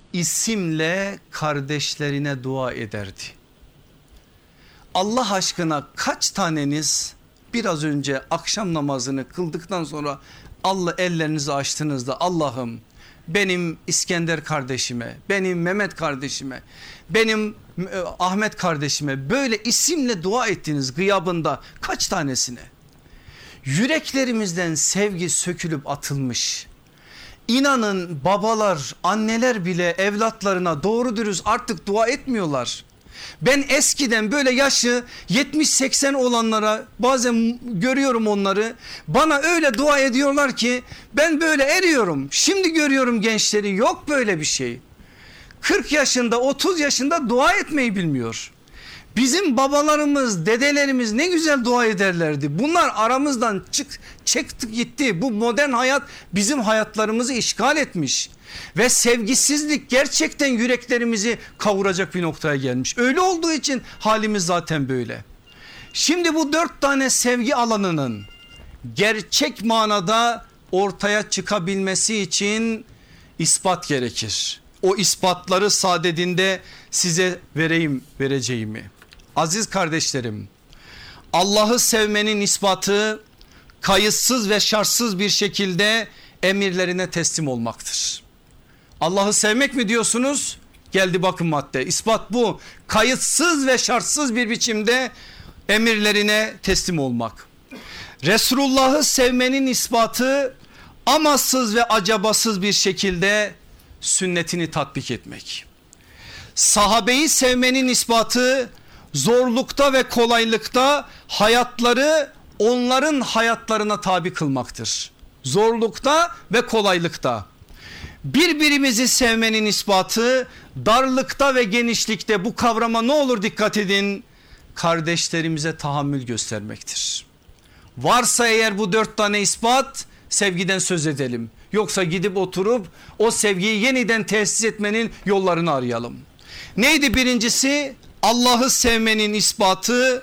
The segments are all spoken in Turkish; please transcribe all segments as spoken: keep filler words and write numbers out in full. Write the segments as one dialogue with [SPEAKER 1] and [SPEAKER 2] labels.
[SPEAKER 1] isimle kardeşlerine dua ederdi. Allah aşkına kaç taneniz biraz önce akşam namazını kıldıktan sonra Allah ellerinizi açtığınızda Allah'ım benim İskender kardeşime, benim Mehmet kardeşime, benim Ahmet kardeşime böyle isimle dua ettiğiniz gıyabında kaç tanesine? Yüreklerimizden sevgi sökülüp atılmış. İnanın babalar, anneler bile evlatlarına doğru dürüst artık dua etmiyorlar. Ben eskiden böyle yaşı yetmiş seksen olanlara bazen görüyorum onları, bana öyle dua ediyorlar ki ben böyle eriyorum. Şimdi görüyorum gençleri, yok böyle bir şey. kırk yaşında otuz yaşında dua etmeyi bilmiyor. Bizim babalarımız, dedelerimiz ne güzel dua ederlerdi. Bunlar aramızdan çık, çıktı gitti. Bu modern hayat bizim hayatlarımızı işgal etmiş. Ve sevgisizlik gerçekten yüreklerimizi kavuracak bir noktaya gelmiş. Öyle olduğu için halimiz zaten böyle. Şimdi bu dört tane sevgi alanının gerçek manada ortaya çıkabilmesi için ispat gerekir. O ispatları sadedinde size vereyim vereceğimi. Aziz kardeşlerim, Allah'ı sevmenin ispatı kayıtsız ve şartsız bir şekilde emirlerine teslim olmaktır. Allah'ı sevmek mi diyorsunuz? Geldi bakın madde, ispat bu. Kayıtsız ve şartsız bir biçimde emirlerine teslim olmak. Resulullah'ı sevmenin ispatı amaçsız ve acabasız bir şekilde sünnetini tatbik etmek. Sahabeyi sevmenin ispatı zorlukta ve kolaylıkta hayatları onların hayatlarına tabi kılmaktır. Zorlukta ve kolaylıkta. Birbirimizi sevmenin ispatı darlıkta ve genişlikte, bu kavrama ne olur dikkat edin, kardeşlerimize tahammül göstermektir. Varsa eğer bu dört tane ispat, sevgiden söz edelim. Yoksa gidip oturup o sevgiyi yeniden tesis etmenin yollarını arayalım. Neydi birincisi? Allah'ı sevmenin ispatı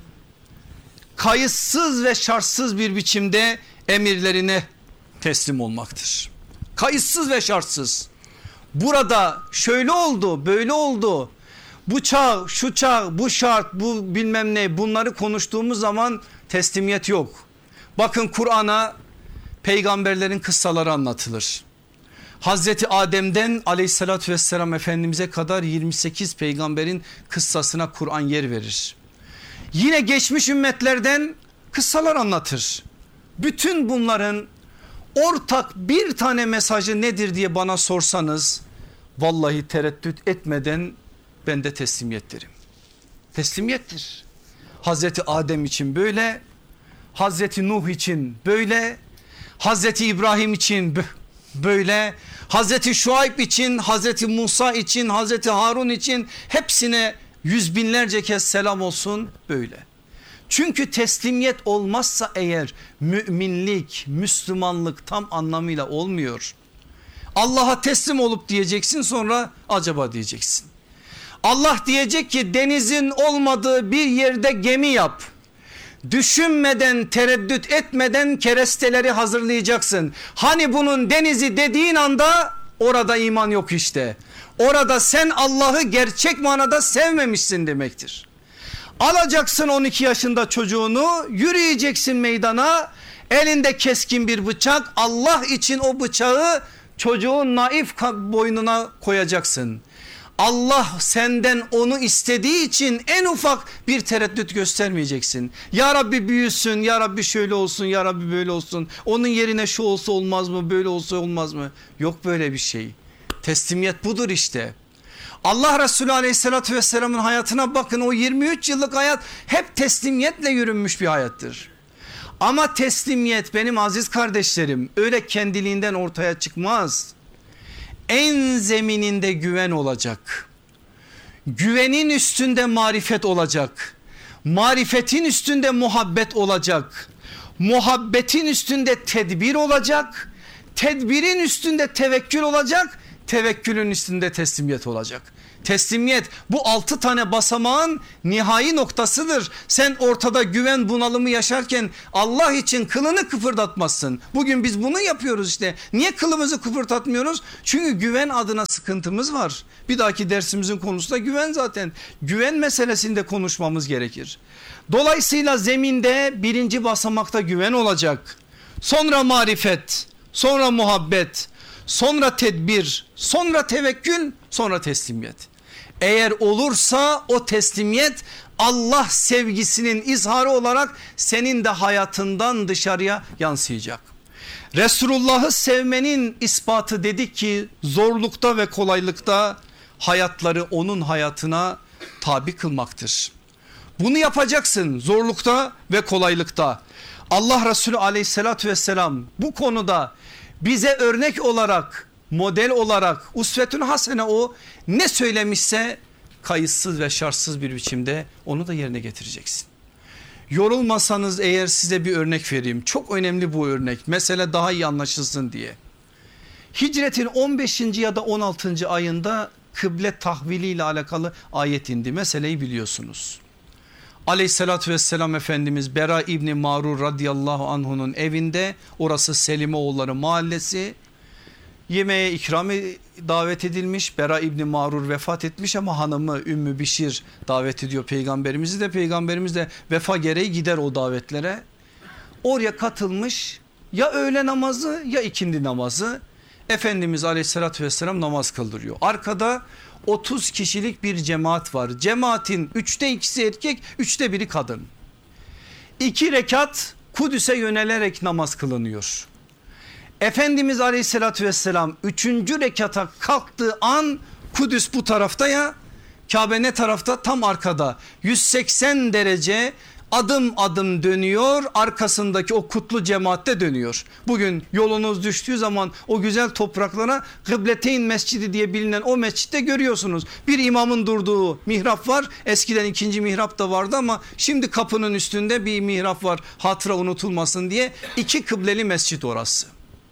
[SPEAKER 1] kayıtsız ve şartsız bir biçimde emirlerine teslim olmaktır. Kayıtsız ve şartsız. Burada şöyle oldu, böyle oldu. Bu çağ, şu çağ, bu şart, bu bilmem ne, bunları konuştuğumuz zaman teslimiyet yok. Bakın Kur'an'a peygamberlerin kıssaları anlatılır. Hazreti Adem'den aleyhissalatü vesselam Efendimiz'e kadar yirmi sekiz peygamberin kıssasına Kur'an yer verir. Yine geçmiş ümmetlerden kıssalar anlatır. Bütün bunların ortak bir tane mesajı nedir diye bana sorsanız, vallahi tereddüt etmeden ben de teslimiyet derim. Teslimiyettir. Hazreti Adem için böyle, Hazreti Nuh için böyle, Hazreti İbrahim için böyle, Hazreti Şuayb için, Hazreti Musa için, Hazreti Harun için, hepsine yüz binlerce kez selam olsun böyle. Çünkü teslimiyet olmazsa eğer müminlik, Müslümanlık tam anlamıyla olmuyor. Allah'a teslim olup diyeceksin, sonra acaba diyeceksin. Allah diyecek ki denizin olmadığı bir yerde gemi yap. Düşünmeden, tereddüt etmeden keresteleri hazırlayacaksın. Hani bunun denizi dediğin anda orada iman yok işte. Orada sen Allah'ı gerçek manada sevmemişsin demektir. Alacaksın on iki yaşında çocuğunu, yürüyeceksin meydana, elinde keskin bir bıçak, Allah için o bıçağı çocuğun naif boynuna koyacaksın. Allah senden onu istediği için en ufak bir tereddüt göstermeyeceksin. Ya Rabbi büyüsün, ya Rabbi şöyle olsun, ya Rabbi böyle olsun, onun yerine şu olsa olmaz mı, böyle olsa olmaz mı? Yok böyle bir şey. Teslimiyet budur işte. Allah Resulü aleyhissalatü vesselamın hayatına bakın, o yirmi üç yıllık hayat hep teslimiyetle yürünmüş bir hayattır. Ama teslimiyet benim aziz kardeşlerim öyle kendiliğinden ortaya çıkmaz. En zemininde güven olacak. Güvenin üstünde marifet olacak. Marifetin üstünde muhabbet olacak. Muhabbetin üstünde tedbir olacak. Tedbirin üstünde tevekkül olacak. tevekkülün üstünde teslimiyet olacak. Teslimiyet bu altı tane basamağın nihai noktasıdır. Sen ortada güven bunalımı yaşarken Allah için kılını kıpırdatmazsın. Bugün biz bunu yapıyoruz işte. Niye kılımızı kıpırdatmıyoruz? Çünkü güven adına sıkıntımız var. Bir dahaki dersimizin konusu da güven zaten. Güven meselesinde konuşmamız gerekir. Dolayısıyla zeminde birinci basamakta güven olacak. Sonra marifet, sonra muhabbet, sonra tedbir, sonra tevekkül, sonra teslimiyet. Eğer olursa o teslimiyet Allah sevgisinin izharı olarak senin de hayatından dışarıya yansıyacak. Resulullah'ı sevmenin ispatı dedik ki zorlukta ve kolaylıkta hayatları onun hayatına tabi kılmaktır. Bunu yapacaksın zorlukta ve kolaylıkta. Allah Resulü aleyhissalatü vesselam bu konuda bize örnek olarak, model olarak, usvetün hasene o ne söylemişse kayıtsız ve şartsız bir biçimde onu da yerine getireceksin. Yorulmasanız eğer size bir örnek vereyim. Çok önemli bu örnek. Mesele daha iyi anlaşılsın diye. Hicretin on beşinci ya da on altıncı ayında kıble tahvili ile alakalı ayet indi. Meseleyi biliyorsunuz. Aleyhissalatü vesselam Efendimiz Bera İbni Marur radıyallahu anh'unun evinde, orası Selimoğulları mahallesi, yemeğe ikram davet edilmiş. Bera İbni Marur vefat etmiş ama hanımı Ümmü Bişir davet ediyor peygamberimizi de, peygamberimiz de vefa gereği gider o davetlere. Oraya katılmış, ya öğle namazı ya ikindi namazı. Efendimiz aleyhissalatü vesselam namaz kıldırıyor. Arkada otuz kişilik bir cemaat var. Cemaatin üçte ikisi erkek, üçte biri kadın. İki rekat Kudüs'e yönelerek namaz kılınıyor. Efendimiz aleyhissalatü vesselam üçüncü rekata kalktığı an Kudüs bu tarafta ya, Kabe ne tarafta? Tam arkada. yüz seksen derece adım adım dönüyor, arkasındaki o kutlu cemaatte dönüyor. Bugün yolunuz düştüğü zaman o güzel topraklara Kıbleteyn Mescidi diye bilinen o mescitte görüyorsunuz. Bir imamın durduğu mihrap var. Eskiden ikinci mihrap da vardı ama şimdi kapının üstünde bir mihrap var, hatıra unutulmasın diye. İki kıbleli mescit orası.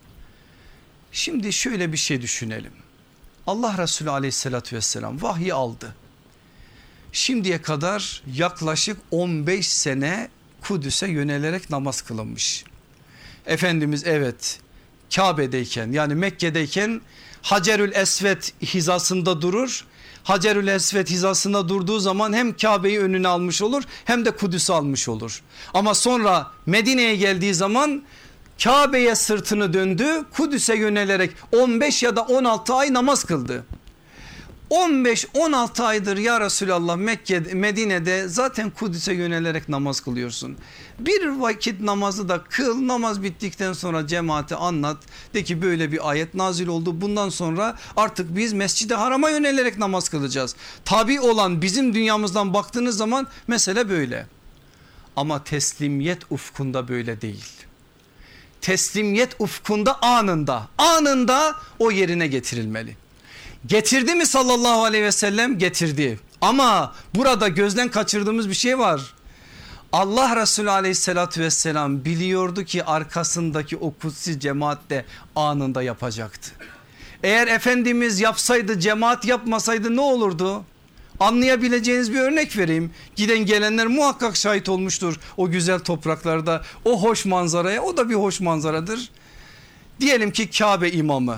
[SPEAKER 1] Şimdi şöyle bir şey düşünelim. Allah Resulü aleyhissalatü vesselam vahyi aldı. Şimdiye kadar yaklaşık on beş sene Kudüs'e yönelerek namaz kılınmış. Efendimiz evet Kabe'deyken, yani Mekke'deyken Hacerül Esved hizasında durur. Hacerül Esved hizasında durduğu zaman hem Kabe'yi önüne almış olur hem de Kudüs'ü almış olur. Ama sonra Medine'ye geldiği zaman Kabe'ye sırtını döndü, Kudüs'e yönelerek on beş ya da on altı ay namaz kıldı. on beş on altı aydır ya Resulallah Mekke, Medine'de zaten Kudüs'e yönelerek namaz kılıyorsun. Bir vakit namazı da kıl, namaz bittikten sonra cemaate anlat. De ki böyle bir ayet nazil oldu, bundan sonra artık biz Mescid-i Haram'a yönelerek namaz kılacağız. Tabi olan bizim dünyamızdan baktığınız zaman mesele böyle. Ama teslimiyet ufkunda böyle değil. Teslimiyet ufkunda anında, anında o yerine getirilmeli. Getirdi mi sallallahu aleyhi ve sellem? Getirdi. Ama burada gözden kaçırdığımız bir şey var. Allah Resulü aleyhissalatü vesselam biliyordu ki arkasındaki o kutsi cemaat de anında yapacaktı. Eğer Efendimiz yapsaydı, cemaat yapmasaydı ne olurdu? Anlayabileceğiniz bir örnek vereyim. Giden gelenler muhakkak şahit olmuştur o güzel topraklarda, o hoş manzaraya. O da bir hoş manzaradır. Diyelim ki Kabe imamı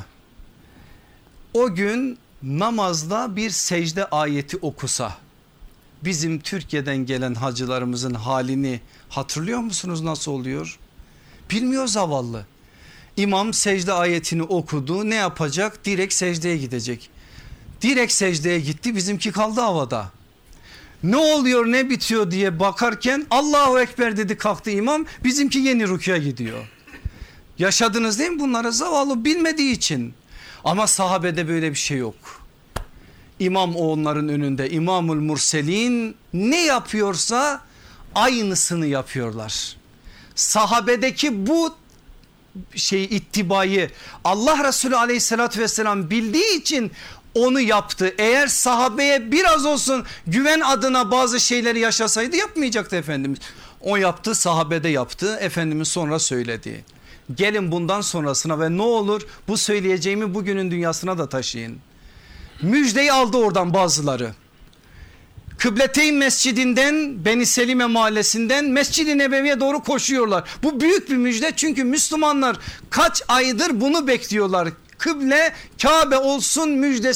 [SPEAKER 1] o gün namazda bir secde ayeti okusa, bizim Türkiye'den gelen hacılarımızın halini hatırlıyor musunuz, nasıl oluyor? Bilmiyor zavallı. İmam secde ayetini okudu, ne yapacak? Direkt secdeye gidecek. Direkt secdeye gitti, bizimki kaldı havada. Ne oluyor ne bitiyor diye bakarken Allahu Ekber dedi, kalktı imam, bizimki yeni rükûya gidiyor. Yaşadınız değil mi bunları? Zavallı bilmediği için. Ama sahabede böyle bir şey yok. İmam onların önünde, İmamul Murselin ne yapıyorsa aynısını yapıyorlar. Sahabedeki bu şey ittibayı Allah Resulü aleyhissalatü vesselam bildiği için onu yaptı. Eğer sahabeye biraz olsun güven adına bazı şeyleri yaşasaydı yapmayacaktı Efendimiz. O yaptı, sahabede yaptı, Efendimiz sonra söyledi. Gelin bundan sonrasına ve ne olur bu söyleyeceğimi bugünün dünyasına da taşıyın. Müjdeyi aldı oradan bazıları. Kıbleteyn Mescidinden, Beni Selime mahallesinden Mescid-i Nebevi'ye doğru koşuyorlar. Bu büyük bir müjde, çünkü Müslümanlar kaç aydır bunu bekliyorlar. Kıble Kabe olsun müjdesi